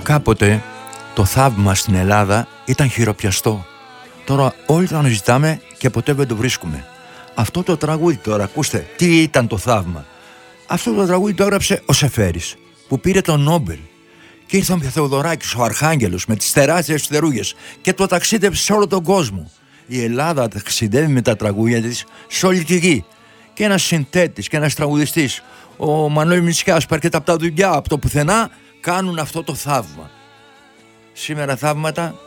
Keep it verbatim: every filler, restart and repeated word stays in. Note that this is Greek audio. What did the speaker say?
Κάποτε το θαύμα στην Ελλάδα ήταν χειροπιαστό. Τώρα όλοι το αναζητάμε και ποτέ δεν το βρίσκουμε. Αυτό το τραγούδι τώρα, ακούστε, τι ήταν το θαύμα. Αυτό το τραγούδι το έγραψε ο Σεφέρης, που πήρε τον Νόμπελ. Και ήρθε ο Θεοδωράκης, ο Αρχάγγελος, με τις τεράστιες θερούγες και το ταξίδεψε σε όλο τον κόσμο. Η Ελλάδα ταξιδεύει με τα τραγούδια της σε όλη τη γη. Και ένας συνθέτης και ένας τραγουδιστής, ο Μανώλης Μητσιάς, που έρχεται από τα δουλειά, από το πουθενά, κάνουν αυτό το θαύμα. Σήμερα θαύματα